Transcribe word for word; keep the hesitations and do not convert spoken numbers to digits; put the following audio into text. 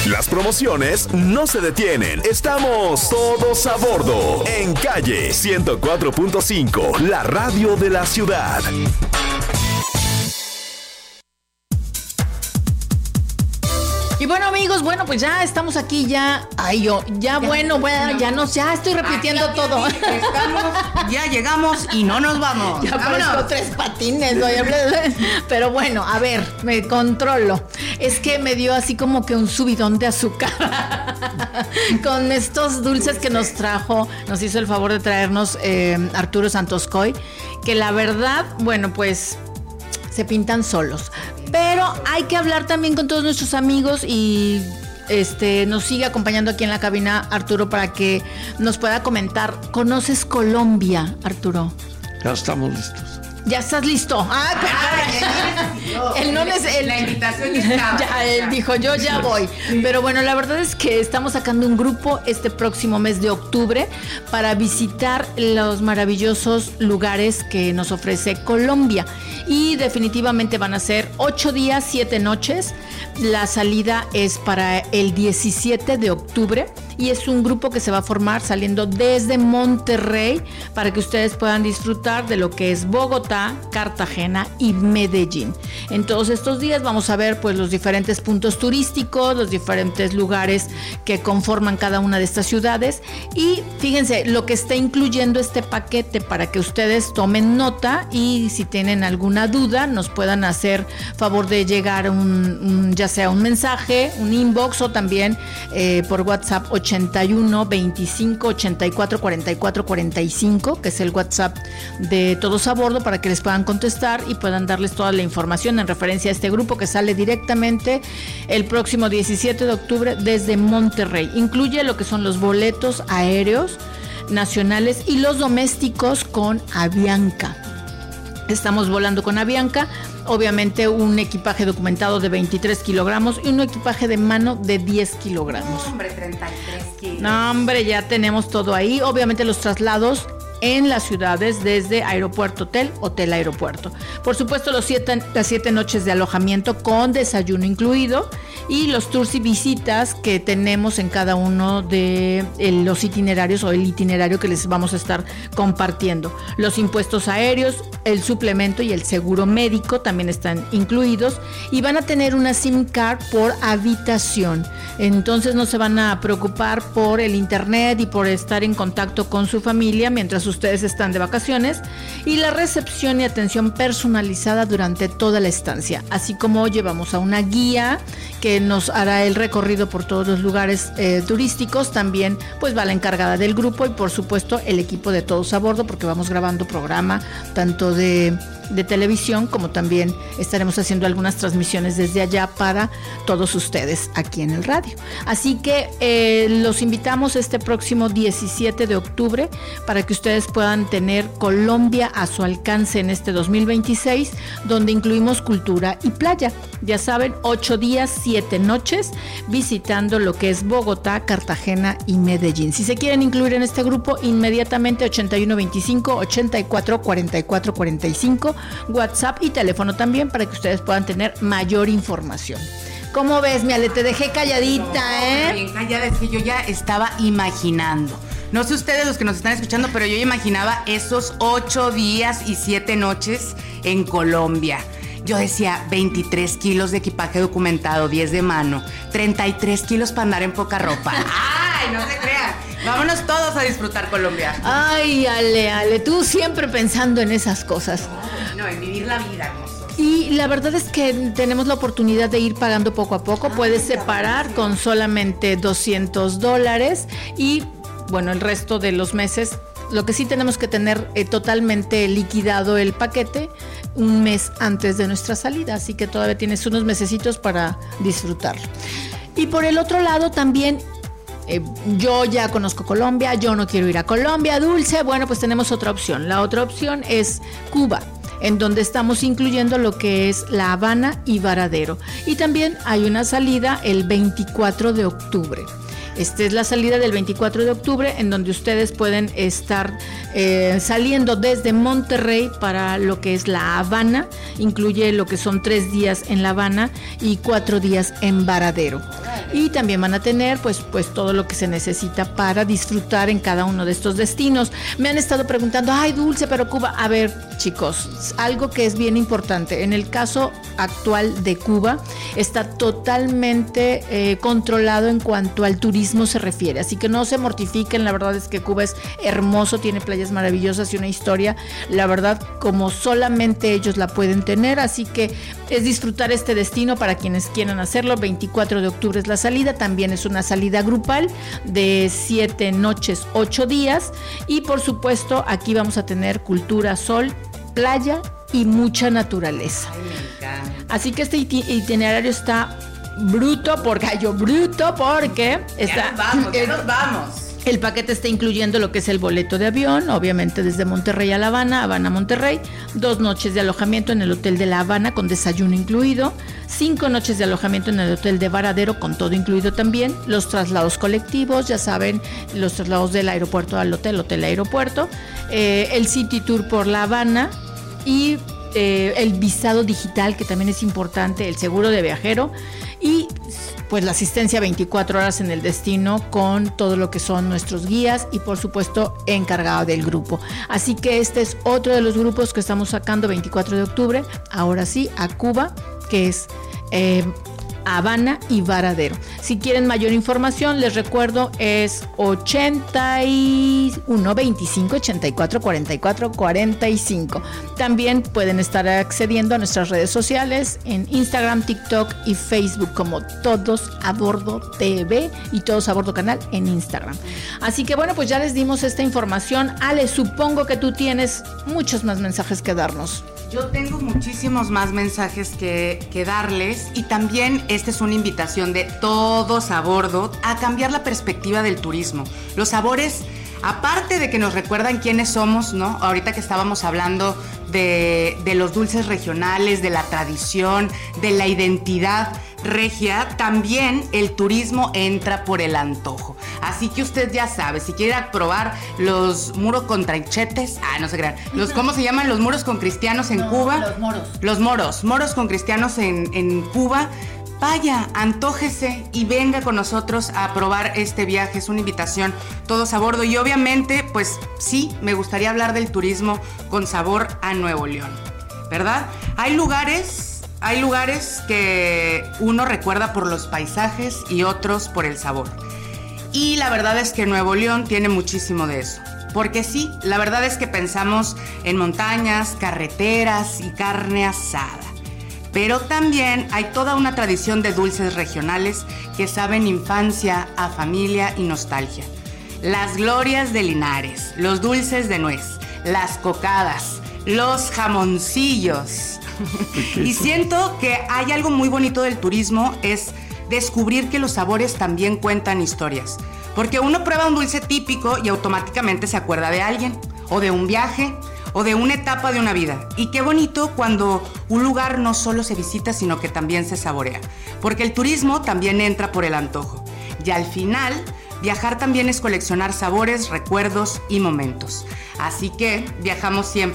Las promociones no se detienen. Estamos todos a bordo en Calle ciento cuatro punto cinco, la radio de la ciudad. Y bueno, amigos, bueno, pues ya estamos aquí, ya, ay, yo, ya, ya bueno, bueno, ya no, ya estoy repitiendo aquí, todo. Aquí, estamos, ya llegamos y no nos vamos. Ya parezco tres patines, ¿no? Pero bueno, a ver, me controlo. Es que me dio así como que un subidón de azúcar con estos dulces que nos trajo, nos hizo el favor de traernos eh, Arturo Santoscoy, que la verdad, bueno, pues se pintan solos. Pero hay que hablar también con todos nuestros amigos y este nos sigue acompañando aquí en la cabina Arturo para que nos pueda comentar. ¿Conoces Colombia, Arturo? Ya estamos listos. ¿Ya estás listo? Ah, pero él no les, él, la invitación estaba. Ya, él dijo, yo ya voy. Pero bueno, la verdad es que estamos sacando un grupo este próximo mes de octubre para visitar los maravillosos lugares que nos ofrece Colombia. Y definitivamente van a ser ocho días, siete noches. La salida es para el diecisiete de octubre. Y es un grupo que se va a formar saliendo desde Monterrey para que ustedes puedan disfrutar de lo que es Bogotá, Cartagena y Medellín. En todos estos días vamos a ver pues los diferentes puntos turísticos, los diferentes lugares que conforman cada una de estas ciudades. Y fíjense lo que está incluyendo este paquete para que ustedes tomen nota y si tienen alguna duda nos puedan hacer favor de llegar un, un, ya sea un mensaje, un inbox o también eh, por WhatsApp ochenta y uno, veinticinco, ochenta y cuatro, cuarenta y cuatro, cuarenta y cinco, que es el WhatsApp de Todos a Bordo, para que les puedan contestar y puedan darles toda la información en referencia a este grupo que sale directamente el próximo diecisiete de octubre desde Monterrey. Incluye lo que son los boletos aéreos nacionales y los domésticos con Avianca. Estamos volando con Avianca, obviamente un equipaje documentado de veintitrés kilogramos y un equipaje de mano de diez kilogramos. No, hombre, treinta y tres kilos. No, hombre, ya tenemos todo ahí. Obviamente los traslados en las ciudades desde aeropuerto, hotel, hotel, aeropuerto. Por supuesto, los siete, las siete noches de alojamiento con desayuno incluido y los tours y visitas que tenemos en cada uno de el, los itinerarios o el itinerario que les vamos a estar compartiendo. Los impuestos aéreos, el suplemento y el seguro médico también están incluidos y van a tener una SIM card por habitación. Entonces no se van a preocupar por el internet y por estar en contacto con su familia mientras ustedes están de vacaciones, y la recepción y atención personalizada durante toda la estancia, así como llevamos a una guía que nos hará el recorrido por todos los lugares eh, turísticos. También pues va la encargada del grupo y por supuesto el equipo de Todos a Bordo, porque vamos grabando programa tanto de de televisión como también estaremos haciendo algunas transmisiones desde allá para todos ustedes aquí en el radio. Así que eh, los invitamos este próximo diecisiete de octubre para que ustedes puedan tener Colombia a su alcance en este dos mil veintiséis, donde incluimos cultura y playa. Ya saben, ocho días, siete noches visitando lo que es Bogotá, Cartagena y Medellín. Si se quieren incluir en este grupo, inmediatamente ochenta y uno, veinticinco, ochenta y cuatro, cuarenta y cuatro, cuarenta y cinco, WhatsApp y teléfono también para que ustedes puedan tener mayor información. ¿Cómo ves, mi Ale? Te dejé calladita, no, ¿eh? Bien callada, es que yo ya estaba imaginando. No sé ustedes los que nos están escuchando, pero yo imaginaba esos ocho días y siete noches en Colombia. Yo decía, veintitrés kilos de equipaje documentado, diez de mano, treinta y tres kilos para andar en poca ropa. ¡Ay, no se crean! Vámonos todos a disfrutar Colombia. Ay, Ale, Ale, tú siempre pensando en esas cosas. No, en vivir la vida, hermoso. Y la verdad es que tenemos la oportunidad de ir pagando poco a poco. Puedes separar con solamente doscientos dólares y, bueno, el resto de los meses. Lo que sí tenemos que tener eh, totalmente liquidado el paquete un mes antes de nuestra salida, así que todavía tienes unos mesecitos para disfrutarlo. Y por el otro lado también, eh, yo ya conozco Colombia, yo no quiero ir a Colombia, Dulce, bueno, pues tenemos otra opción. La otra opción es Cuba, en donde estamos incluyendo lo que es La Habana y Varadero. Y también hay una salida el veinticuatro de octubre. Esta es la salida del veinticuatro de octubre, en donde ustedes pueden estar eh, saliendo desde Monterrey para lo que es La Habana. Incluye lo que son tres días en La Habana y cuatro días en Varadero. y también van a tener pues, pues todo lo que se necesita para disfrutar en cada uno de estos destinos. Me han estado preguntando, ay Dulce, pero Cuba, a ver chicos, algo que es bien importante, en el caso actual de Cuba está totalmente eh, controlado en cuanto al turismo se refiere, así que no se mortifiquen, la verdad es que Cuba es hermoso, tiene playas maravillosas y una historia, la verdad, como solamente ellos la pueden tener, así que es disfrutar este destino para quienes quieran hacerlo. Veinticuatro de octubre es la salida, también es una salida grupal de siete noches, ocho días, y por supuesto aquí vamos a tener cultura, sol, playa y mucha naturaleza. Ay, me encanta. Así que este itinerario está bruto, por gallo bruto, porque está, ya nos vamos, ya el, nos vamos. El paquete está incluyendo lo que es el boleto de avión, obviamente desde Monterrey a La Habana, Habana a Monterrey, dos noches de alojamiento en el hotel de La Habana con desayuno incluido, cinco noches de alojamiento en el hotel de Varadero con todo incluido también, los traslados colectivos, ya saben, los traslados del aeropuerto al hotel, hotel aeropuerto, eh, el City Tour por La Habana y eh, el visado digital, que también es importante, el seguro de viajero y pues la asistencia veinticuatro horas en el destino con todo lo que son nuestros guías y por supuesto encargado del grupo. Así que este es otro de los grupos que estamos sacando veinticuatro de octubre, ahora sí, a Cuba, que es eh, Habana y Varadero. Si quieren mayor información, les recuerdo, es ochenta y uno veinticinco ochenta y cuatro cuarenta y cuatro cuarenta y cinco. También pueden estar accediendo a nuestras redes sociales en Instagram, TikTok y Facebook como Todos a Bordo T V y Todos a Bordo Canal en Instagram. Así que bueno, pues ya les dimos esta información. Ale, supongo que tú tienes muchos más mensajes que darnos. Yo tengo muchísimos más mensajes que, que darles y también esta es una invitación de Todos a Bordo a cambiar la perspectiva del turismo. Los sabores, aparte de que nos recuerdan quiénes somos, ¿no? Ahorita que estábamos hablando de, de los dulces regionales, de la tradición, de la identidad regia, también el turismo entra por el antojo. Así que usted ya sabe, si quiere probar los muros con tranchetes, ah, no se crean, los, ¿cómo se llaman? Los muros con cristianos en no, Cuba. Los moros. Los moros, moros con cristianos en, en Cuba. Vaya, antójese y venga con nosotros a probar este viaje. Es una invitación, Todos a Bordo. Y obviamente, pues sí, me gustaría hablar del turismo con sabor a Nuevo León, ¿verdad? Hay lugares... Hay lugares que uno recuerda por los paisajes y otros por el sabor. Y la verdad es que Nuevo León tiene muchísimo de eso. Porque sí, la verdad es que pensamos en montañas, carreteras y carne asada. Pero también hay toda una tradición de dulces regionales que saben infancia, a familia y nostalgia. Las glorias de Linares, los dulces de nuez, las cocadas, los jamoncillos. Y siento que hay algo muy bonito del turismo, es descubrir que los sabores también cuentan historias. Porque uno prueba un dulce típico y automáticamente se acuerda de alguien, o de un viaje, o de una etapa de una vida. Y qué bonito cuando un lugar no solo se visita, sino que también se saborea. Porque el turismo también entra por el antojo. Y al final, viajar también es coleccionar sabores, recuerdos y momentos. Así que viajamos siempre